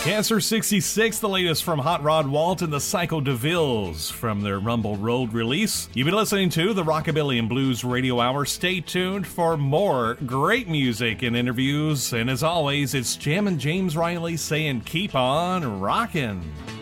Cancer 66, the latest from Hot Rod Walt and the Psycho DeVilles from their Rumble Road release. You've been listening to the Rockabilly and Blues Radio Hour. Stay tuned for more great music and interviews. And as always, it's Jammin' James Riley saying keep on rockin'.